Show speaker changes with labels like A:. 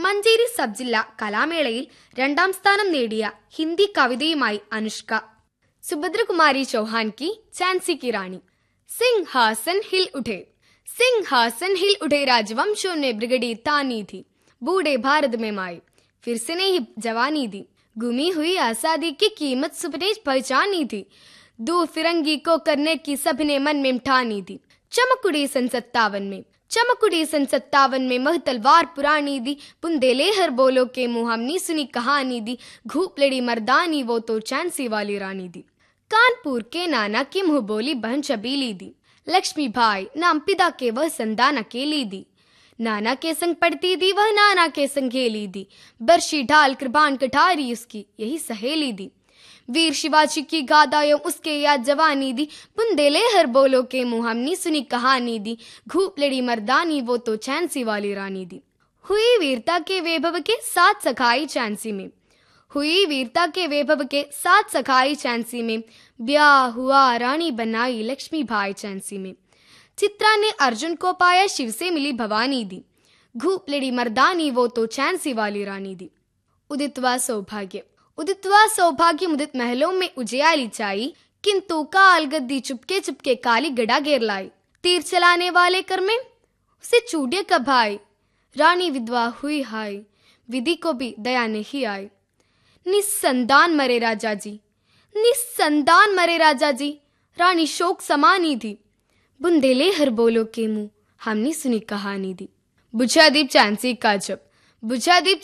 A: Manjeri sub ജില്ലാ കലാമേളയിൽ 2ാം സ്ഥാനം നേടിയ ഹിന്ദി കവിതയുമായി അനുഷ്ക. സുഭദ്രകുമാരി ചൗഹാൻ की झांसी की रानी. सिंहासन हिल उठे, सिंहासन हिल उठे, राजवंशों ने ब्रिगेडी तानी थी, बूढ़े भारत में माई फिर से नहीं जवानी दी, गुमी हुई आजादी की कीमत सुपने पहचानी थी, दूर फिरंगी को करने की सबने मन में ठानी थी. चमकुड़ी सन 57 में, चमकुड़ी सन 57 में मह तलवार पुरानी दी, बुंदेले हर बोलो के मुंह हमने सुनी कहानी दी, घूप लड़ी मर्दानी वो तो झांसी वाली रानी दी. कानपुर के नाना की मुंह बोली बहन छबीली दी, लक्ष्मी भाई नाम पिता के वह संतान अकेली दी, नाना के संग पढ़ती दी वह नाना के संग खेली दी, बर्शी ढाल कृपान कठारी उसकी यही सहेली दी, वीर शिवाजी की गादायों उसके याद जवानी दी, बुंदेले हर बोलो के मुंह हमने सुनी कहानी दी, घूप लड़ी मर्दानी वो तो झांसी वाली रानी दी. हुई वीरता के वैभव के साथ सखाई झांसी में, हुई वीरता के वैभव के साथ सखाई झांसी में, ब्याह हुआ रानी बनाई लक्ष्मी भाई झांसी में. चित्रा ने अर्जुन को पाया शिव से मिली भवानी दी, घूप लड़ी मर्दानी वो तो झांसी वाली रानी दी. उदितवा सौभाग्य, उदितवा सौभाग्य मुदित महलों में उजियाली छाई, किंतु काल गद्दी चुपके चुपके काली गड़ा घेर लाई, तीर चलाने वाले कर में उसे चूड़े का भाई, रानी विधवा हुई हाय, विधि को भी दया नहीं आई. निस्संतान मरे राजा जी, निस्संतान मरे राजा जी, रानी शोक समानी थी, बुंदेले हर बोलो के मुंह हमने सुनी कहानी दी. बुझा दीप झांसी का जब, बुझा दीप